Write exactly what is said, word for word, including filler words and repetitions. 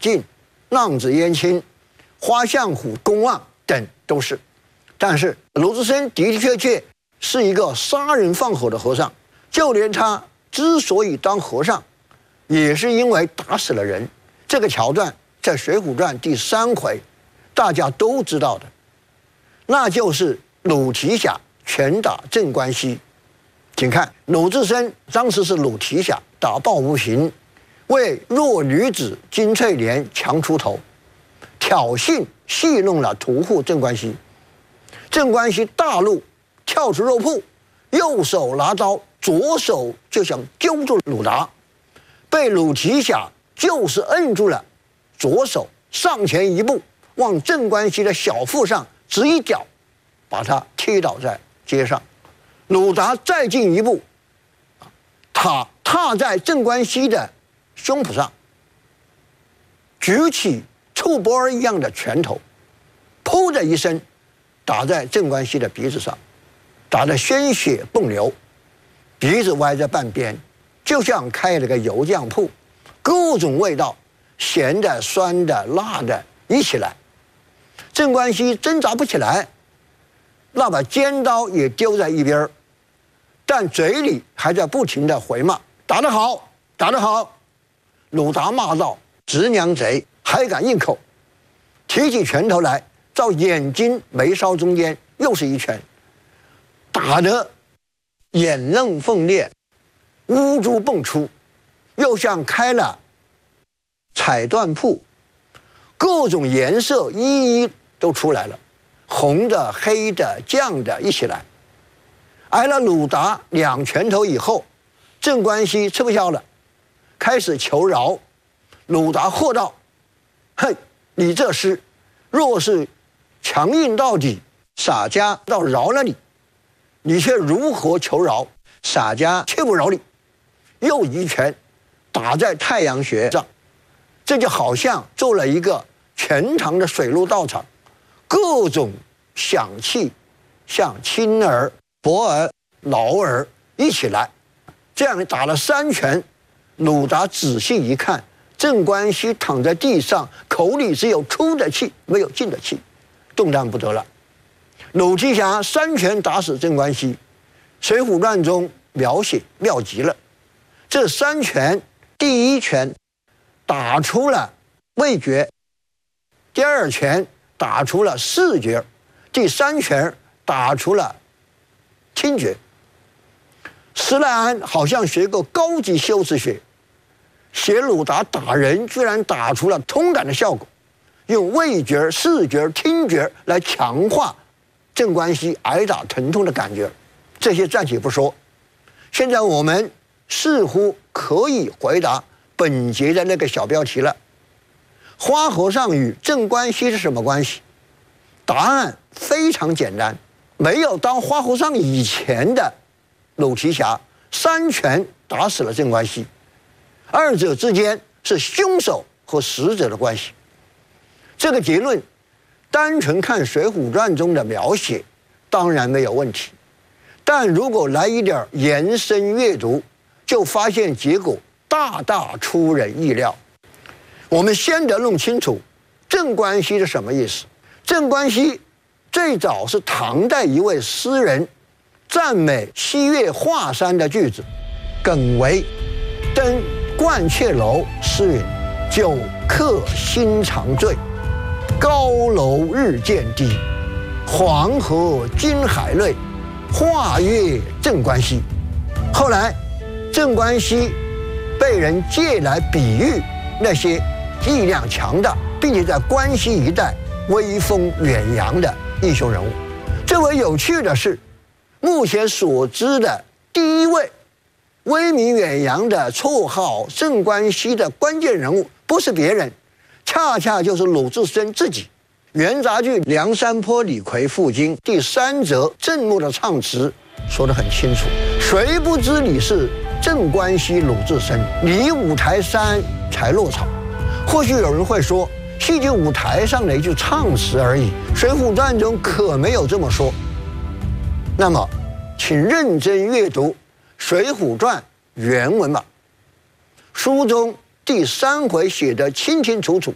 进、浪子燕青、花相虎公望等都是。但是鲁智深的的确确是一个杀人放火的和尚，就连他之所以当和尚，也是因为打死了人。这个桥段在《水浒传》第三回，大家都知道的，那就是鲁提辖拳打镇关西。请看鲁智深当时是鲁提辖打抱不平，为弱女子金翠莲强出头，挑衅戏弄了屠户镇关西。镇关西大怒，跳出肉铺，右手拿刀，左手就想揪住鲁达，被鲁提辖就是摁住了左手，上前一步，往镇关西的小腹上直一脚，把他踢倒在街上。鲁达再进一步，踏踏在镇关西的胸脯上，举起触波儿一样的拳头，噗的一声打在镇关西的鼻子上，打得鲜血迸流，鼻子歪在半边，就像开了个油酱铺，各种味道，咸的、酸的、辣的一起来。镇关西挣扎不起来，那把尖刀也丢在一边，但嘴里还在不停地回骂：“打得好，打得好！”鲁达骂道：“直娘贼，还敢硬口！”提起拳头来，照眼睛眉梢中间又是一拳，打得眼愣凤裂，乌珠迸出，又像开了彩缎铺，各种颜色一一都出来了，红的、黑的、绛的一起来。挨了鲁达两拳头以后，镇关西吃不消了，开始求饶。鲁达喝道：“哼，你这厮若是强硬到底，洒家倒饶了你，你却如何求饶？洒家却不饶你。”又一拳打在太阳穴上，这就好像做了一个全场的水陆道场，各种响器，像青儿、博儿、劳儿一起来，这样打了三拳。鲁达仔细一看，镇关西躺在地上，口里只有出的气，没有进的气，动弹不得了。鲁提辖三拳打死镇关西，《水浒传》中描写妙极了。这三拳，第一拳打出了味觉，第二拳打出了视觉，第三拳打出了听觉。施耐庵好像学过高级修辞学，写鲁达打人居然打出了通感的效果，用味觉、视觉、听觉来强化镇关西挨打疼痛的感觉。这些暂且不说，现在我们似乎可以回答本节的那个小标题了：花和尚与镇关西是什么关系？答案非常简单，没有当花和尚以前的鲁提辖三拳打死了镇关西，二者之间是凶手和死者的关系。这个结论单纯看《水浒传》中的描写当然没有问题，但如果来一点延伸阅读，就发现结果大大出人意料。我们先得弄清楚镇关西是什么意思。镇关西最早是唐代一位诗人赞美西岳华山的句子，耿为登鹳雀楼诗云：“久客心常醉，高楼日渐低。黄河今海内，化岳镇关西。”后来镇关西被人借来比喻那些力量强大并且在关西一带威风远扬的英雄人物。最为有趣的是，目前所知的第一位威名远扬的绰号镇关西的关键人物，不是别人，恰恰就是鲁智深自己。元杂剧《梁山泊李逵赴京》第三则郑牧的唱词说得很清楚：谁不知你是镇关西鲁智深，你五台山才落草。或许有人会说，戏剧舞台上的一句唱词而已，《水浒传》中可没有这么说。那么请认真阅读《水浒传》原文吧，书中第三回写得清清楚楚，